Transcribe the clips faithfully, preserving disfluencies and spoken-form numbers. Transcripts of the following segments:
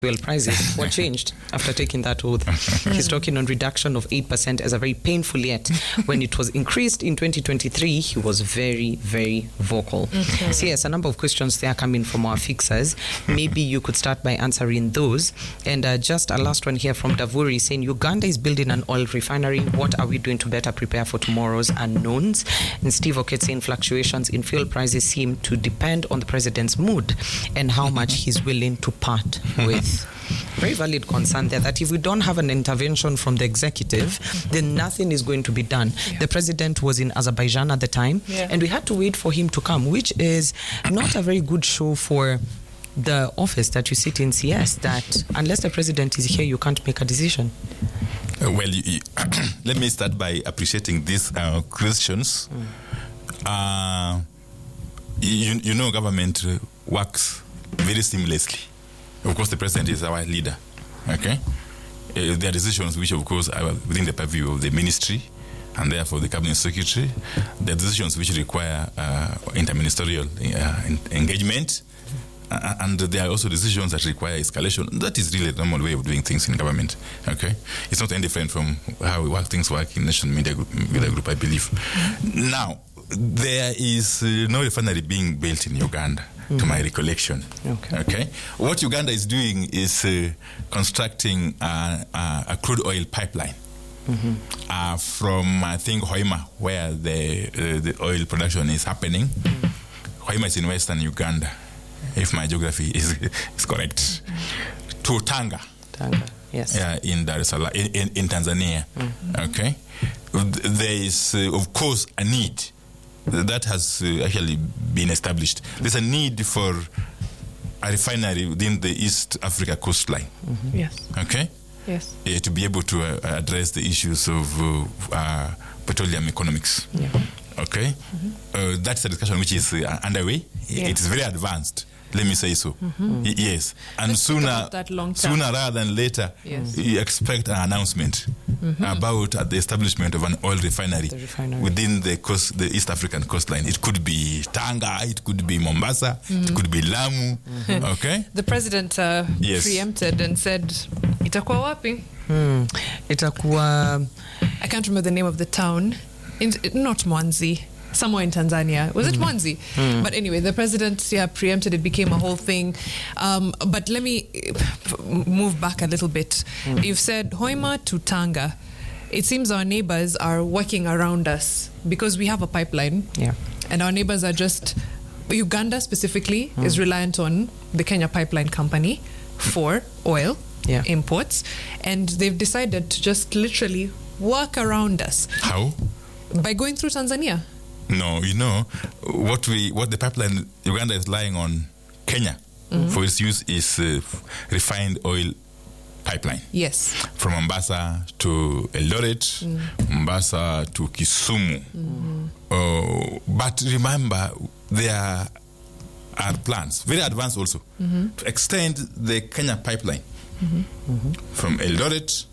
fuel prices. What changed after taking that oath? He's talking on reduction of eight percent as a very painful yet. When it was increased in twenty twenty-three, he was very, very vocal. Okay. So yes, a number of questions there coming from our fixers. Maybe you could start by answering those. And uh, just a last one here from Davuri saying, Uganda is building an oil refinery. What are we doing to better prepare for tomorrow's unknowns? And Steve Oket saying fluctuations in fuel prices seem to depend on the president's mood and how much he's willing to part with. Very valid concern there that if we don't have an intervention from the executive, then nothing is going to be done. Yeah. The president was in Azerbaijan at the time, yeah. and we had to wait for him to come, which is not a very good show for the office that you sit in C S, that unless the president is here, you can't make a decision. Uh, well, you, you, let me start by appreciating these uh, questions. Mm. Uh, you, you know, government works very seamlessly. Of course, the president is our leader, okay? Uh, there are decisions which, of course, are within the purview of the ministry and therefore the cabinet secretary. There are decisions which require uh, interministerial uh, engagement, uh, and there are also decisions that require escalation. That is really the normal way of doing things in government, okay? It's not any different from how, how things work in National Media Group, Media Group, I believe. Mm-hmm. Now, there is uh, no refinery being built in Uganda. Mm-hmm. To my recollection. Okay. okay. What Uganda is doing is uh, constructing uh, uh, a crude oil pipeline mm-hmm. uh, from, I think, Hoima, where the uh, the oil production is happening. Mm-hmm. Hoima is in western Uganda, if my geography is is correct. Mm-hmm. To Tanga. Tanga, yes. Uh, in Dar es Salaam, in, in, in Tanzania. Mm-hmm. Okay. There is, uh, of course, a need. That has uh, actually been established. There's a need for a refinery within the East Africa coastline. Mm-hmm. Yes. Okay? Yes. Uh, to be able to uh, address the issues of uh, uh, petroleum economics. Yeah. Okay? Mm-hmm. Uh, that's a discussion which is uh, underway. Yeah. It is very advanced. Let me say so. Mm-hmm. Y- yes. And Let's sooner, sooner rather than later, yes. you expect an announcement mm-hmm. about uh, the establishment of an oil refinery, the refinery. within the coast, the East African coastline. It could be Tanga, it could be Mombasa, mm-hmm. it could be Lamu. Mm-hmm. Okay. The president uh, yes. preempted and said, "Itakuwa wapi?" Hmm. Itakuwa. I can't remember the name of the town. In, not Mwanzi. Somewhere in Tanzania. Was it mm. Mwanzi? Mm. But anyway, the president yeah, preempted it, became a whole thing. Um, but let me move back a little bit. Mm. You've said Hoima to Tanga. It seems our neighbors are working around us because we have a pipeline. Yeah. And our neighbors are just, Uganda specifically mm. is reliant on the Kenya Pipeline Company for oil yeah. imports. And they've decided to just literally work around us. How? By going through Tanzania. No, you know, what we what the pipeline Uganda is relying on Kenya mm-hmm. for its use is uh, refined oil pipeline. Yes. From Mombasa to Eldoret, mm. Mombasa to Kisumu. Mm-hmm. Uh, but remember, there are plans, very advanced also, mm-hmm. to extend the Kenya pipeline mm-hmm. Mm-hmm. from Eldoret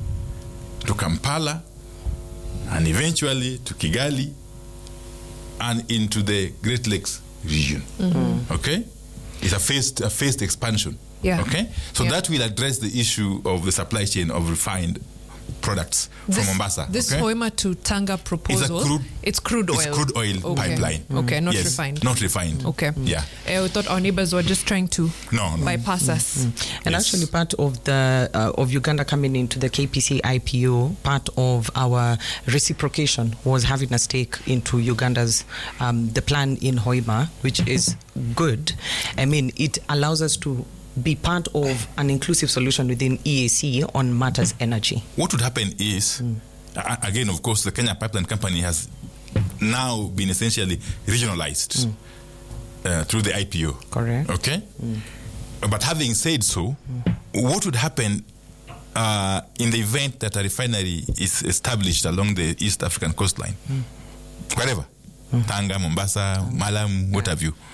to Kampala and eventually to Kigali and into the Great Lakes region. Mm-hmm. Okay? It's a phased, a phased expansion. Yeah. Okay? So yeah. that will address the issue of the supply chain of refined products this, from Mombasa. This okay? Hoima to Tanga proposal, it's, a crude, it's crude oil. It's crude oil okay. pipeline. Mm-hmm. Okay, not yes, refined. Not refined. Okay. Mm-hmm. Yeah. Uh, we thought our neighbors were just trying to no, no. bypass mm-hmm. us. Mm-hmm. And yes. actually part of the uh, of Uganda coming into the K P C I P O, part of our reciprocation was having a stake into Uganda's, um, the plan in Hoima, which is good. I mean, it allows us to be part of an inclusive solution within E A C on matters energy. What would happen is, mm. uh, again, of course, the Kenya Pipeline Company has now been essentially regionalized mm. uh, through the I P O. Correct. Okay? Mm. But having said so, mm. what would happen uh, in the event that a refinery is established along the East African coastline? Mm. Wherever. Mm. Tanga, Mombasa, Malam, yeah. what have you.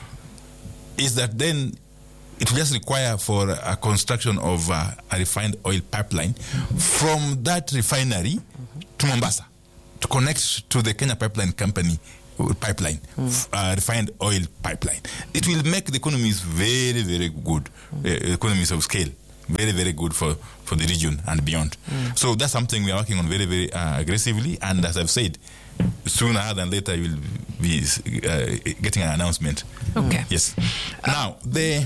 Is that then it will just require for a construction of uh, a refined oil pipeline mm-hmm. from that refinery mm-hmm. to Mombasa to connect to the Kenya Pipeline Company pipeline, mm. uh, refined oil pipeline. It will make the economies very, very good, mm. uh, economies of scale. very, very good for, for the region and beyond. Mm. So that's something we are working on very, very uh, aggressively. And as I've said, sooner than later you will be uh, getting an announcement. Okay. Yes. Uh, now, the,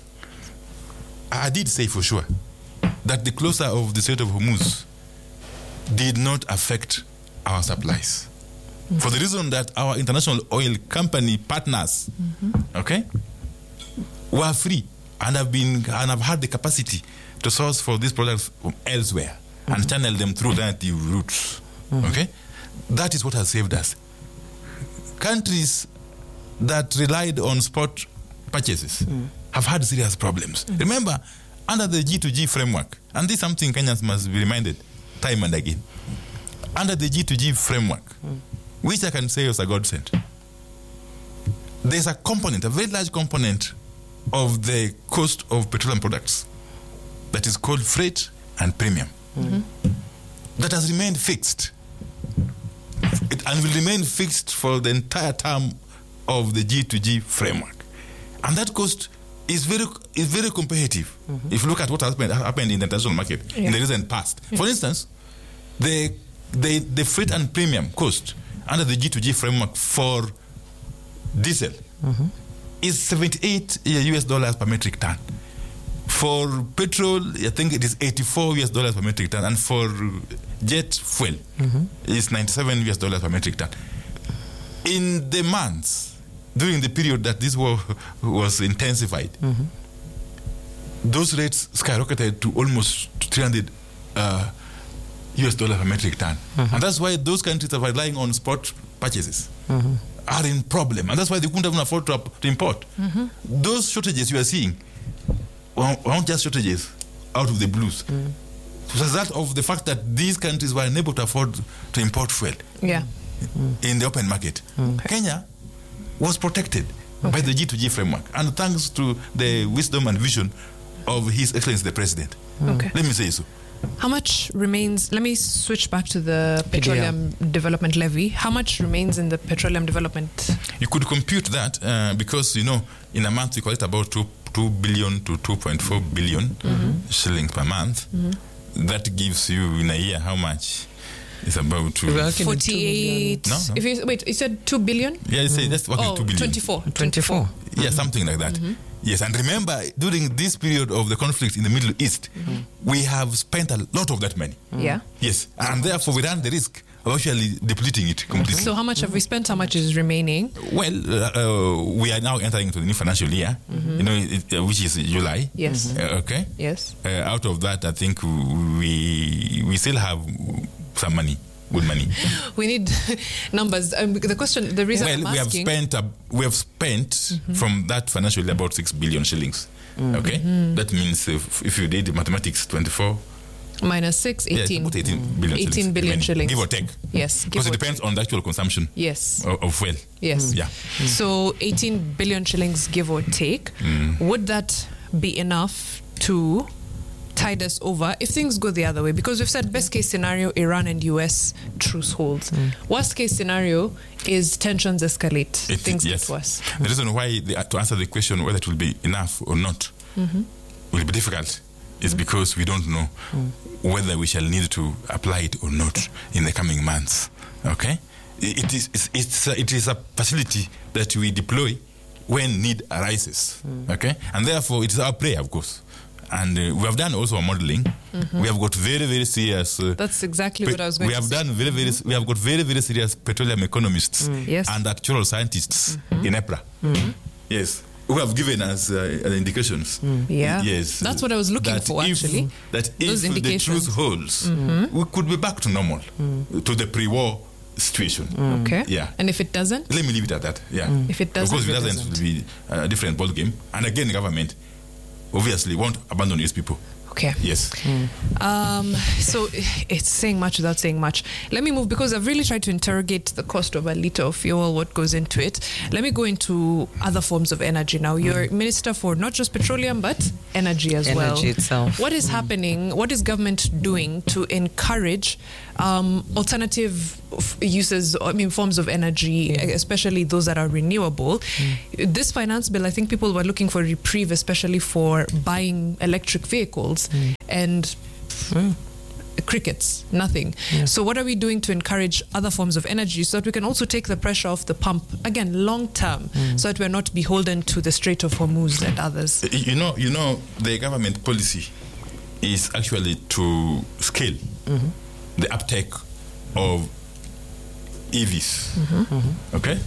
I did say for sure that the closure of the Strait of Hormuz did not affect our supplies. Mm-hmm. For the reason that our international oil company partners, mm-hmm. okay, were free and have been and have had the capacity to source for these products from elsewhere mm-hmm. and channel them through alternative routes. Mm-hmm. Okay, that is what has saved us. Countries that relied on spot purchases mm-hmm. have had serious problems. Mm-hmm. Remember, under the G two G framework, and this is something Kenyans must be reminded time and again, under the G two G framework, mm. which I can say was a godsend, there's a component, a very large component of the cost of petroleum products that is called freight and premium mm-hmm. that has remained fixed. It, and will remain fixed for the entire term of the G two G framework. And that cost is very is very competitive mm-hmm. if you look at what has happened, happened in the international market yeah. in the recent past. Yeah. For instance, the, the the freight and premium cost under the G two G framework for diesel mm-hmm. is seventy-eight U S dollars per metric ton. For petrol, I think it is eighty-four U S dollars per metric ton, and for jet fuel, mm-hmm. is ninety-seven U S dollars per metric ton. In the months during the period that this war was intensified, mm-hmm. those rates skyrocketed to almost three hundred uh, U S dollars per metric ton. Mm-hmm. And that's why those countries that are relying on spot purchases mm-hmm. are in problem. And that's why they couldn't even afford to, to import. Mm-hmm. Those shortages you are seeing are not just shortages out of the blues. Mm. It's a result of the fact that these countries were unable to afford to import fuel yeah. in the open market. Mm. Okay. Kenya was protected okay. by the G two G framework, and thanks to the wisdom and vision of His Excellency the President. Okay. Let me say so. How much remains? Let me switch back to the Petroleum P D L. Development Levy. How much remains in the Petroleum Development? You could compute that uh, because, you know, in a month we collect about two, two billion to two point four billion mm-hmm. shillings per month. Mm-hmm. That gives you in a year how much? It's about to forty-eight. No, no. If you wait, you said two billion? Yeah, you say that's working oh, two billion. twenty-four. twenty-four. Yeah, mm-hmm. something like that. Mm-hmm. Yes, and remember, during this period of the conflict in the Middle East, mm-hmm. we have spent a lot of that money. Mm-hmm. Yeah. Yes, and therefore we run the risk of actually depleting it completely. So how much have we spent? How much is remaining? Well, uh, uh, we are now entering into the new financial year, mm-hmm. you know, it, uh, which is July. Yes. Mm-hmm. Uh, okay. Yes. Uh, out of that, I think we we still have some money. Good money. We need numbers. Um, the question, the reason well, I'm we have asking, spent uh, we have spent mm-hmm. from that financial year about six billion shillings. Mm-hmm. Okay, mm-hmm. that means if, if you did mathematics, twenty-four minus six, eighteen. Yeah, about eighteen mm-hmm. billion eighteen shillings, billion shillings, give or take. Yes, because it depends take. on the actual consumption. Yes, of, of fuel. Yes, mm-hmm. yeah. Mm-hmm. So eighteen billion shillings, give or take. Mm-hmm. Would that be enough to tide us over if things go the other way? Because we've said best case scenario, Iran and U S truce holds. Mm. Worst case scenario is tensions escalate, it, things yes. get worse. The reason why, the, to answer the question whether it will be enough or not, mm-hmm. will be difficult is mm. because we don't know mm. whether we shall need to apply it or not in the coming months. Okay, it is it's, it's a, it is a facility that we deploy when need arises. Mm. Okay, and therefore it is our prayer, of course. And uh, we have done also a modeling. Mm-hmm. We have got very, very serious. Uh, That's exactly pe- what I was going we to say. We have done very, very. Mm-hmm. We have got very, very serious petroleum economists mm. yes. and actual scientists mm-hmm. in EPRA. Mm-hmm. Yes, who have given us uh, indications. Mm. Yeah, yes, that's what I was looking for. If, actually, that Those if the truth holds, mm-hmm. we could be back to normal, mm. to the pre-war situation. Mm. Okay. Yeah. And if it doesn't, let me leave it at that. Yeah. Mm. If it doesn't, of course, if it it doesn't, it will be a different ball game. And again, the government obviously won't abandon its people. Okay. Yes. Mm. Um, so it's saying much without saying much. Let me move, because I've really tried to interrogate the cost of a litre of fuel, what goes into it. Let me go into other forms of energy now. You're mm. Minister for not just petroleum, but energy as energy well. Energy itself. What is mm. happening? What is government doing to encourage um, alternative f- uses, I mean, forms of energy, Yeah. especially those that are renewable. Mm. This finance bill, I think people were looking for reprieve, especially for buying electric vehicles, mm. and mm. crickets, nothing. Yeah. So what are we doing to encourage other forms of energy so that we can also take the pressure off the pump, again, long term, mm. so that we're not beholden to the Strait of Hormuz and others? You know, you know, the government policy is actually to scale mm-hmm. the uptake of E Vs, mm-hmm. Mm-hmm. okay?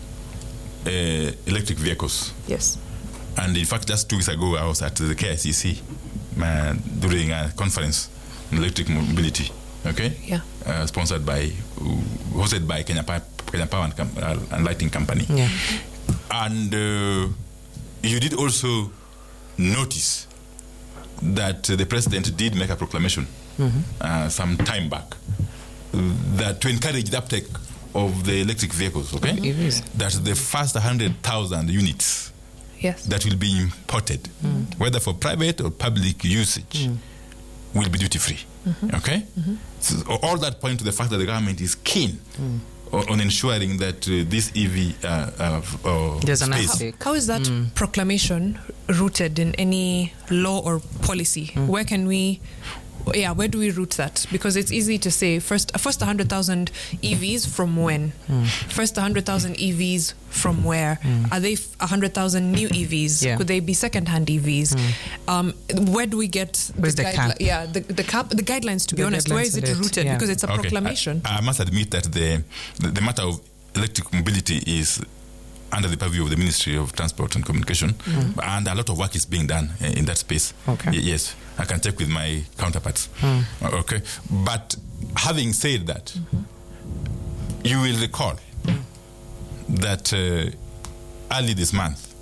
Uh, electric vehicles. Yes. And in fact, just two weeks ago, I was at the K I C C uh, during a conference on electric mobility, okay? Yeah. Uh, sponsored by, hosted by Kenya, pa- Kenya Power and, Com- uh, and Lighting Company. Yeah. And uh, you did also notice that uh, the president did make a proclamation mm-hmm. uh, some time back uh, that to encourage the uptake of the electric vehicles, okay? It is. That the first one hundred thousand units yes. that will be imported, mm. whether for private or public usage, mm. will be duty-free, mm-hmm. okay? Mm-hmm. So all that point to the fact that the government is keen mm. on, on ensuring that uh, this E V uh, uh, uh, There's an space... aspect. How is that mm. proclamation rooted in any law or policy? Mm. Where can we... Yeah, where do we root that? Because it's easy to say first, first one hundred thousand E Vs from when? Mm. First one hundred thousand E Vs from where? Mm. Are they one hundred thousand new E Vs? Yeah. Could they be second-hand E Vs? Mm. Um, where do we get Where's the, the cap? Yeah, the, the cap, the guidelines. To be the honest, where is it, it rooted? yeah. Because it's a okay. proclamation. I, I must admit that the, the the matter of electric mobility is under the purview of the Ministry of Transport and Communication, mm. and a lot of work is being done in that space. Okay. Y- yes, I can check with my counterparts. Mm. Okay, but having said that, mm-hmm. you will recall mm. that uh, early this month,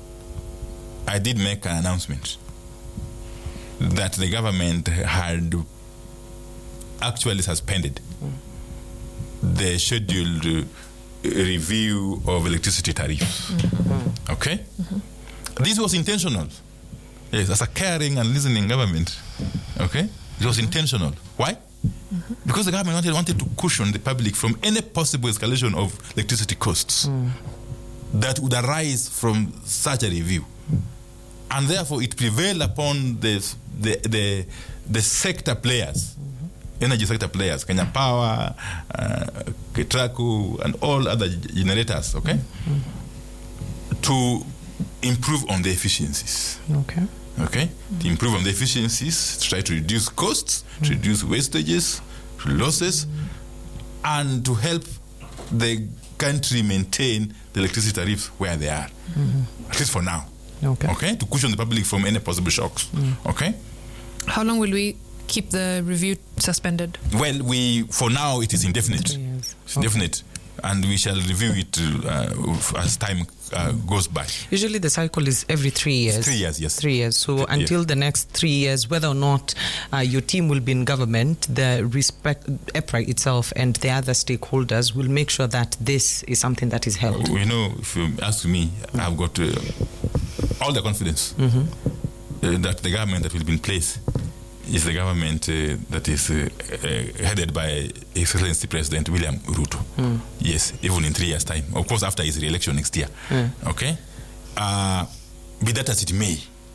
I did make an announcement that the government had actually suspended mm. the scheduled uh, review of electricity tariffs. Mm-hmm. Okay? Mm-hmm. This was intentional. Yes, as a caring and listening government. Okay? It was mm-hmm. intentional. Why? Mm-hmm. Because the government wanted, wanted to cushion the public from any possible escalation of electricity costs mm. that would arise from such a review. Mm. And therefore it prevailed upon the, the, the, the sector players, energy sector players, Kenya Power, uh, Ketraku, and all other generators, okay, mm-hmm. to improve on the efficiencies. Okay. Okay? Mm-hmm. To improve on the efficiencies, to try to reduce costs, mm-hmm. to reduce wastages, losses, mm-hmm. and to help the country maintain the electricity tariffs where they are, mm-hmm. at least for now. Okay. Okay? To cushion the public from any possible shocks. Mm-hmm. Okay? How long will we keep the review suspended? Well, we for now it is indefinite. Three years. It's Okay. indefinite, and we shall review it uh, as time uh, goes by. Usually the cycle is every three years. Three years, yes. Three years. So Th- until yes. the next three years, whether or not uh, your team will be in government, the respect EPRA itself and the other stakeholders will make sure that this is something that is held. You know, if you ask me, mm-hmm. I've got uh, all the confidence mm-hmm. uh, that the government that will be in place is the government uh, that is uh, uh, headed by His Excellency President William Ruto. Mm. Yes, even in three years' time. Of course, after his re-election next year. Mm. Okay? Uh, be that as it may,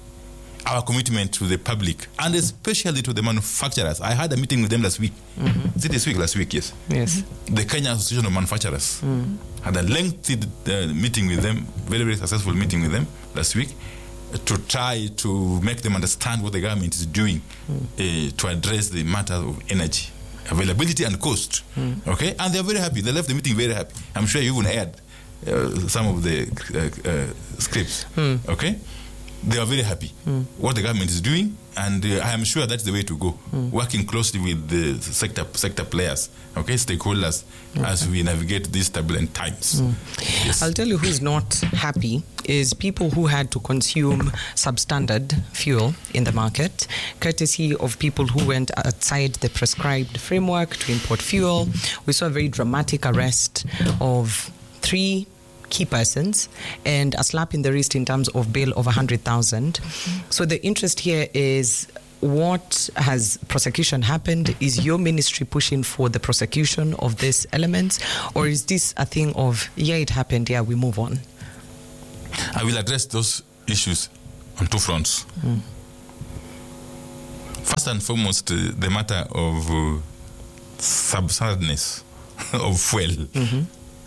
our commitment to the public, and especially to the manufacturers. I had a meeting with them last week. Mm-hmm. Is it this week? Last week, yes. Yes. The Kenya Association of Manufacturers mm. had a lengthy uh, meeting with them, very, very successful meeting with them last week, to try to make them understand what the government is doing mm. uh, to address the matter of energy availability and cost. Mm. Okay, and they're very happy. They left the meeting very happy. I'm sure you even heard uh, some of the uh, uh, scripts. Mm. Okay, they are very happy mm. what the government is doing, and uh, I am sure that's the way to go. Mm. Working closely with the sector sector players, okay, stakeholders, okay. as we navigate these turbulent times. Mm. Yes. I'll tell you who's not happy is people who had to consume substandard fuel in the market, courtesy of people who went outside the prescribed framework to import fuel. We saw a very dramatic arrest of three key persons and a slap in the wrist in terms of bail of one hundred thousand. Mm-hmm. So the interest here is what has prosecution happened? Is your ministry pushing for the prosecution of these elements, or is this a thing of, yeah, it happened, yeah, we move on? I will address those issues on two fronts. Mm. First and foremost, uh, the matter of uh, substandardness of fuel mm-hmm.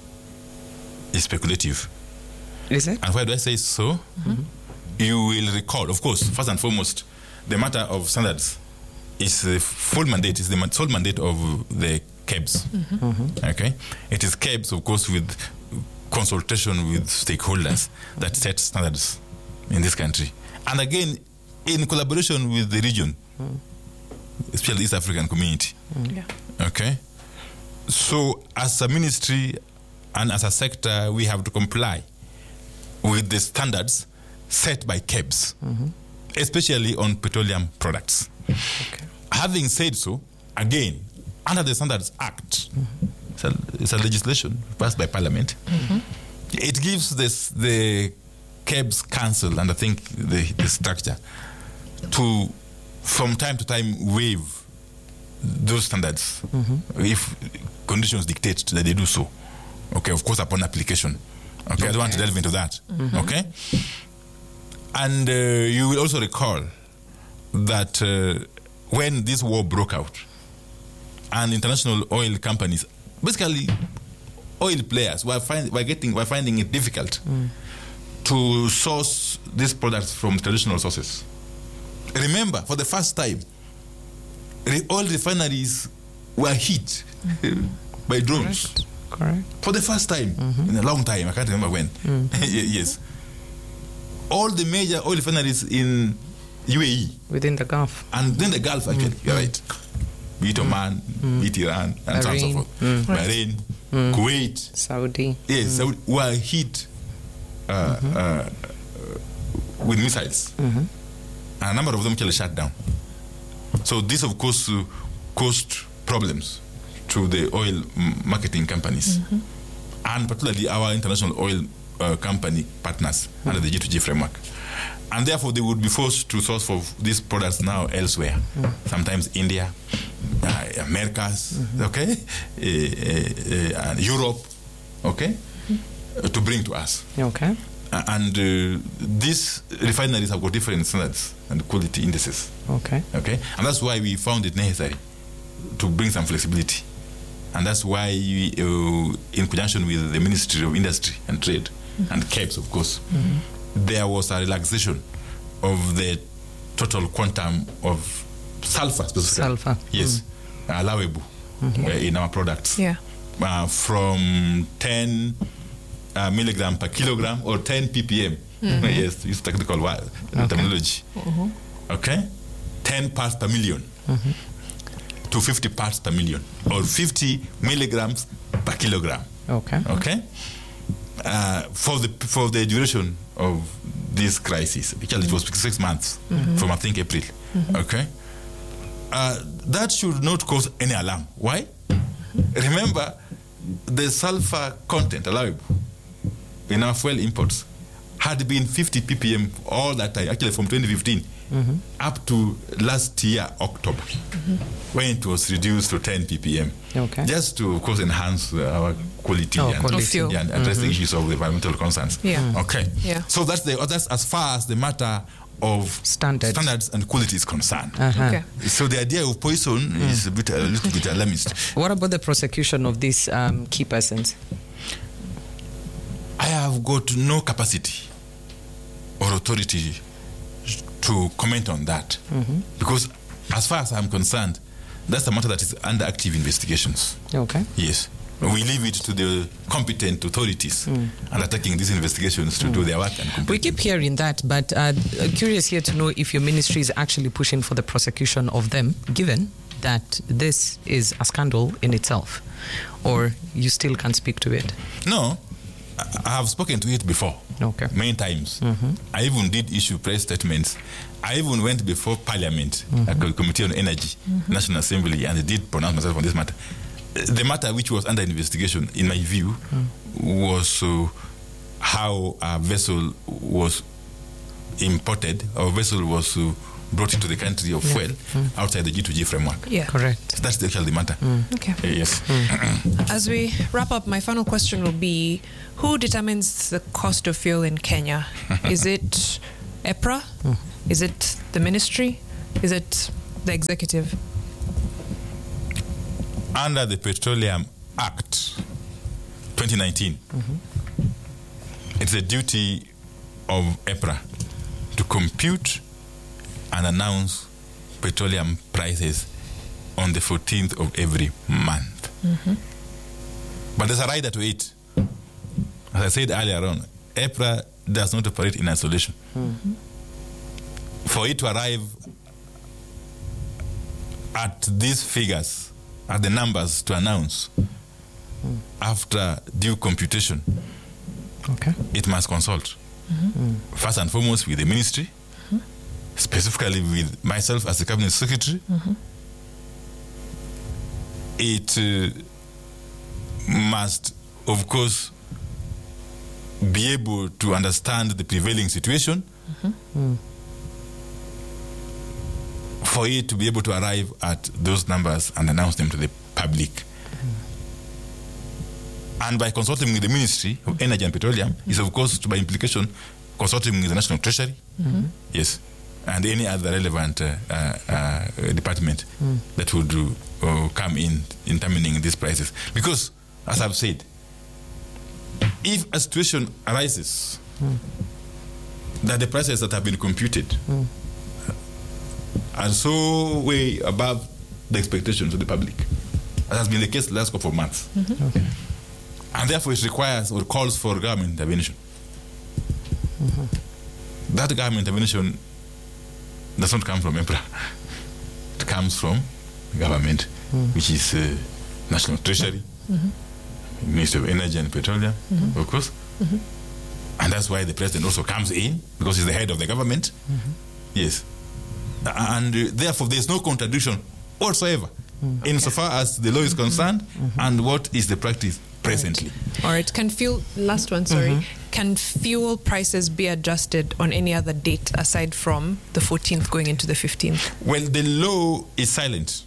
is speculative. Is it? And why do I say so? Mm-hmm. You will recall, of course, first and foremost, the matter of standards is the full mandate, is the sole mandate of the C E B S. Mm-hmm. Mm-hmm. Okay? It is C E B S, of course, with consultation with stakeholders that set standards in this country. And again, in collaboration with the region, mm. especially the East African community. Mm. Yeah. Okay? So, as a ministry and as a sector, we have to comply with the standards set by C E B S, mm-hmm. especially on petroleum products. Okay. Having said so, again, under the Standards Act, mm-hmm. it's, a, it's a legislation passed by Parliament. Mm-hmm. It gives this, the C E B S Council, and I think the, the structure, to, from time to time, waive those standards mm-hmm. if conditions dictate that they do so. Okay, of course, upon application. Okay, okay. I don't want to delve into that. Mm-hmm. Okay? And uh, you will also recall that uh, when this war broke out, and international oil companies, basically oil players, were, find, were, getting, were finding it difficult mm. to source these products from traditional sources. Remember, for the first time, the oil refineries were hit mm-hmm. by drones. Correct. Correct. For the first time mm-hmm. in a long time, I can't remember when. Mm-hmm. Yes. All the major oil refineries in U A E. Within the Gulf. And then the Gulf, actually, mm-hmm. you're right. Be it Oman, mm-hmm. be it Iran, and so on and so forth. Mm-hmm. Bahrain, mm-hmm. Kuwait. Saudi. Yes, mm-hmm. Saudi were hit uh, mm-hmm. uh, with missiles. Mm-hmm. And a number of them actually shut down. So this, of course, uh, caused problems to the oil marketing companies, mm-hmm. and particularly our international oil uh, company partners mm-hmm. under the G two G framework. And therefore, they would be forced to source for these products now elsewhere, mm-hmm. sometimes India, uh, Americas, mm-hmm. okay, uh, uh, uh, and Europe, okay, mm-hmm. uh, to bring to us. Okay. Uh, and uh, these refineries have got different standards and quality indices. Okay. Okay. And that's why we found it necessary to bring some flexibility. And that's why, we, uh, in conjunction with the Ministry of Industry and Trade mm-hmm. and C E B S, of course, mm-hmm. there was a relaxation of the total quantum of sulfur, specifically. Sulfur. Yes, mm-hmm. allowable mm-hmm. uh, in our products. Yeah. Uh, from ten uh, milligram per kilogram or ten ppm. Mm-hmm. Yes, it's technical word, okay. terminology. Mm-hmm. Okay? ten parts per million. Mm-hmm. to fifty parts per million, or fifty milligrams per kilogram. Okay. Okay. Uh, for the for the duration of this crisis, because it was six months mm-hmm. from I think April. Mm-hmm. Okay. Uh, that should not cause any alarm. Why? Mm-hmm. Remember, the sulfur content allowable in our fuel imports had been fifty ppm all that time, actually from twenty fifteen mm-hmm. up to last year, October, mm-hmm. when it was reduced to ten ppm. Okay. Just to, of course, enhance uh, our quality, oh, and, quality. Yeah, and address mm-hmm. the issues of the environmental concerns. Yeah. Mm. Okay. Yeah. So that's, the, that's as far as the matter of standards, standards and quality is concerned. Uh-huh. Okay. So the idea of poison mm. is a, bit, a little bit alarmist. What about the prosecution of these um, key persons? I have got no capacity or authority to comment on that mm-hmm. because, as far as I'm concerned, that's a matter that is under active investigations. Okay. Yes. We leave it to the competent authorities mm. undertaking these investigations to mm. do their work and complete. We keep hearing that, but uh, curious here to know if your ministry is actually pushing for the prosecution of them, given that this is a scandal in itself, or you still can't speak to it? No, I have spoken to it before. Okay. Many times. Mm-hmm. I even did issue press statements. I even went before Parliament, mm-hmm. a Committee on Energy, mm-hmm. National Assembly, and I did pronounce myself on this matter. The matter which was under investigation, in my view, mm. was uh, how a vessel was imported, or vessel was uh, brought into the country of fuel outside the G two G framework. Yeah. Correct. So that's the actual matter. Okay. Uh, yes. As we wrap up, my final question will be, who determines the cost of fuel in Kenya? Is it EPRA? Is it the ministry? Is it the executive? Under the Petroleum Act twenty nineteen, it's a duty of EPRA to compute and announce petroleum prices on the fourteenth of every month. Mm-hmm. But there's a rider to it. As I said earlier on, EPRA does not operate in isolation. Mm-hmm. For it to arrive at these figures, at the numbers to announce, mm. after due computation, okay, it must consult. Mm-hmm. First and foremost with the ministry, mm-hmm. specifically with myself as the cabinet secretary. Mm-hmm. It uh, must, of course, be able to understand the prevailing situation, mm-hmm. mm. for it to be able to arrive at those numbers and announce them to the public. Mm. And by consulting with the Ministry of Energy and Petroleum, mm-hmm. is of course, by implication, consulting with the National Treasury, mm-hmm. yes, and any other relevant uh, uh, uh, department mm. that would uh, come in in determining these prices. Because, as I've said, if a situation arises mm. that the prices that have been computed mm. are so way above the expectations of the public, as has been the case the last couple of months, mm-hmm. okay. and therefore it requires or calls for government intervention. Mm-hmm. That government intervention does not come from EPRA. It comes from government, mm. which is uh, National Treasury, mm-hmm. Ministry of Energy and Petroleum, mm-hmm. of course. Mm-hmm. And that's why the president also comes in, because he's the head of the government. Mm-hmm. Yes. And uh, therefore, there's no contradiction whatsoever mm. okay. insofar as the law is mm-hmm. concerned mm-hmm. and what is the practice presently. Right. All right. Can fuel, last one, sorry. Mm-hmm. Can fuel prices be adjusted on any other date aside from the fourteenth going into the fifteenth? Well, the law is silent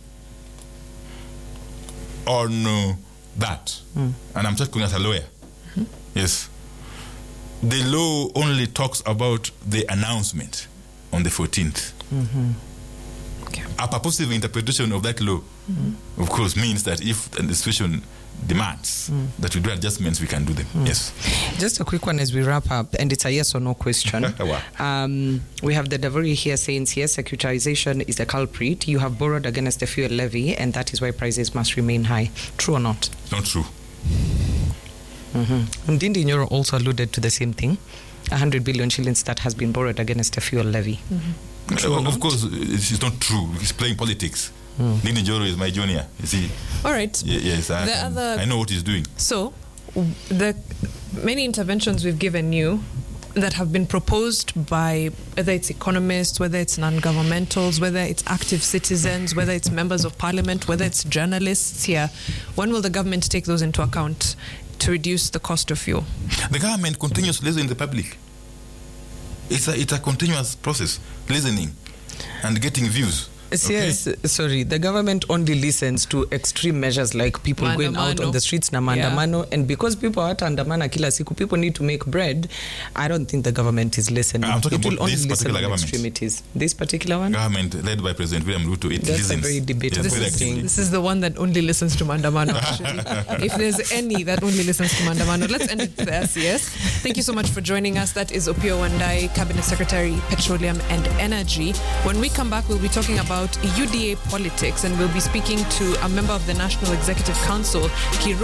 on uh, that. Mm. And I'm talking as a lawyer. Mm-hmm. Yes. The law only talks about the announcement on the fourteenth. Mm-hmm. Okay. A purposive interpretation of that law, mm-hmm. of course, means that if the situation demands mm. that we do adjustments, we can do them. Mm. Yes. Just a quick one as we wrap up, and it's a yes or no question. Wow. um, we have the Davori here saying, yes, securitization is the culprit. You have borrowed against the fuel levy, and that is why prices must remain high. True or not? Not true. Mm-hmm. Ndindi Nyoro also alluded to the same thing. one hundred billion shillings that has been borrowed against the fuel levy. Mm-hmm. Uh, of course, it's not true. He's playing politics. Mm. Ndindi Nyoro is my junior. You see. All right. Y- yes, I, the um, other, I know what he's doing. So, the many interventions we've given you that have been proposed by whether it's economists, whether it's non-governmentals, whether it's active citizens, whether it's members of parliament, whether it's journalists here, when will the government take those into account to reduce the cost of fuel? The government continues to listen to the public. It's a, it's a continuous process, listening and getting views. Okay. Yes, sorry. The government only listens to extreme measures like people Mandamano. going out on the streets na maandamano, yeah. and because people are andamana kila siku, people need to make bread. I don't think the government is listening. I'm talking it will about only this listen particular on government. Extremities. This particular one? Government led by President William Ruto. It That's listens. a very debatable Yes, this, thing. is, this is the one that only listens to Mandamano, actually. If there's any that only listens to Mandamano. Let's end it there, yes. Thank you so much for joining us. That is Opiyo Wandayi, Cabinet Secretary, Petroleum and Energy. When we come back, we'll be talking about U D A politics, and we'll be speaking to a member of the National Executive Council, Kiru